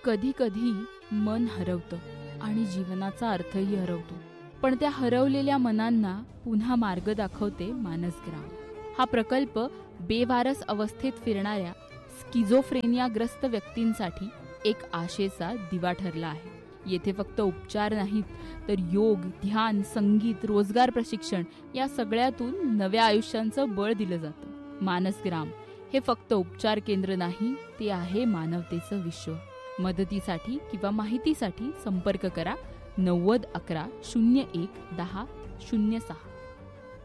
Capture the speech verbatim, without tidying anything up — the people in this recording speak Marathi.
कधी कधी मन हरवतं आणि जीवनाचा अर्थही हरवतो, पण त्या हरवलेल्या मनांना पुन्हा मार्ग दाखवते मानसग्राम. हा प्रकल्प बेवारस अवस्थेत फिरणाऱ्या स्किझोफ्रेनियाग्रस्त व्यक्तींसाठी एक आशेचा दिवा ठरला आहे. येथे फक्त उपचार नाहीत, तर योग, ध्यान, संगीत, रोजगार प्रशिक्षण या सगळ्यातून नव्या आयुष्यांचं बळ दिलं जातं. मानसग्राम हे फक्त उपचार केंद्र नाही, ते आहे मानवतेचं विश्व. मदतीसाठी किंवा माहितीसाठी संपर्क करा नव्वद अकरा शून्य एक दहा शून्य सहा.